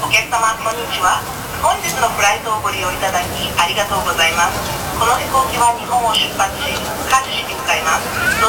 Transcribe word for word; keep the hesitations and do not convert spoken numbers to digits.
お客様、こんにちは。本日のフライトをご利用いただきありがとうございます。この飛行機は日本を出発し、カジュシに向かいます。